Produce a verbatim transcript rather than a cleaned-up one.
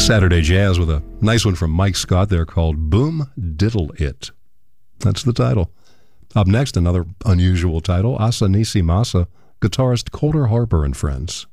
Saturday Jazz with a nice one from Mike Scott there called Boom Diddle It. That's the title. Up next, another unusual title, Asa Nisi Masa, guitarist Colter Harper and Friends.